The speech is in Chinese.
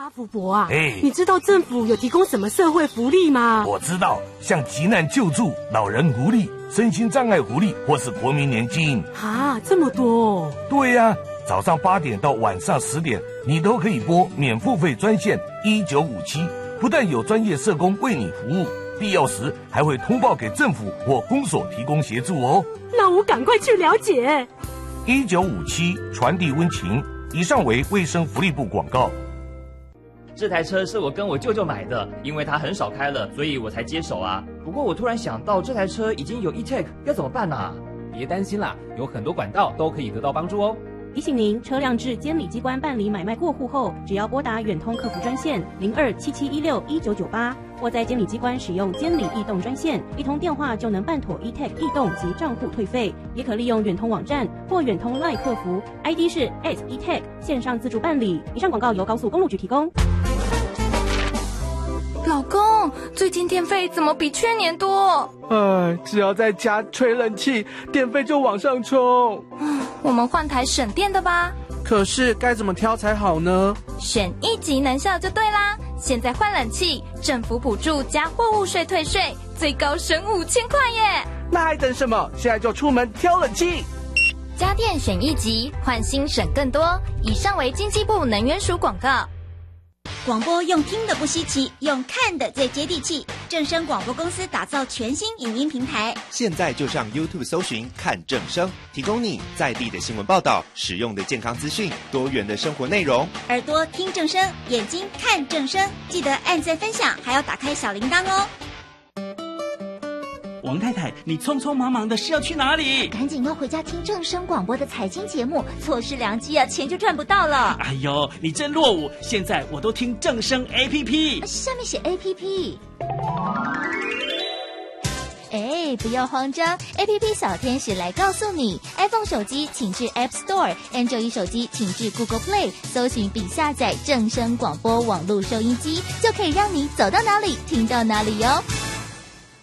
阿福伯啊，你知道政府有提供什么社会福利吗？ 我知道，像急难救助、老人福利、身心障碍福利或是国民年金。 啊，这么多哦。 对呀，早上8点到晚上10点，你都可以拨免付费专线1957，不但有专业社工为你服务，必要时还会通报给政府或公所提供协助哦。 那我赶快去了解。 1957传递温情。以上为卫生福利部广告。 这台车是我跟我舅舅买的，因为他很少开了，所以我才接手啊。不过我突然想到，这台车已经有 e-tag， 要怎么办啊？ 别担心啦，有很多管道都可以得到帮助哦。 提醒您，车辆至监理机关办理买卖过户后，只要拨打远通客服专线0277161998，或在监理机关使用监理异动专线，1通电话就能办妥 e-tag 异动及账户退费。也可利用远通网站或远通 LINE 客服 ，ID 是 @e-tag 线上自助办理。以上广告由高速公路局提供。 老公，最近电费怎么比去年多？ 只要在家吹冷气，电费就往上冲。 我们换台省电的吧。 可是该怎么挑才好呢？ 选1级能效就对啦。现在换冷气，政府补助加货物税退税，最高省5000块耶！ 那还等什么？现在就出门挑冷气。 家电选1级，换新省更多。以上为经济部能源署广告。 广播用听的不稀奇，用看的最接地气。正声广播公司打造全新影音平台， 现在就上 YouTube 搜寻看正声，提供你在地的新闻报道、实用的健康资讯、多元的生活内容。 耳朵听正声，眼睛看正声，记得按赞分享，还要打开小铃铛哦。 王太太，你匆匆忙忙的是要去哪里？ 赶紧要回家听正声广播的财经节目，错失良机啊，钱就赚不到了。 哎呦，你真落伍！现在我都听正声 APP， 下面写 APP。不要慌张 ，APP 小天使来告诉你 ，iPhone 手机请至 App Store，Android 手机请至 Google Play， 搜寻并下载正声广播网络收音机，就可以让你走到哪里听到哪里哟。